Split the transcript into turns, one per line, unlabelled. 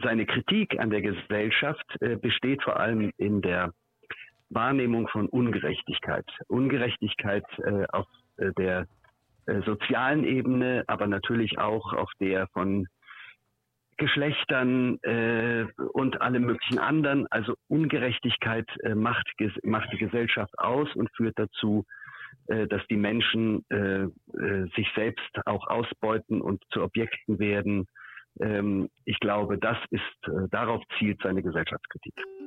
seine Kritik an der Gesellschaft besteht vor allem in der Wahrnehmung von Ungerechtigkeit. Ungerechtigkeit auf der sozialen Ebene, aber natürlich auch auf der von Geschlechtern und allem möglichen anderen. Also Ungerechtigkeit macht die Gesellschaft aus und führt dazu, dass die Menschen sich selbst auch ausbeuten und zu Objekten werden. Ich glaube, darauf zielt seine Gesellschaftskritik.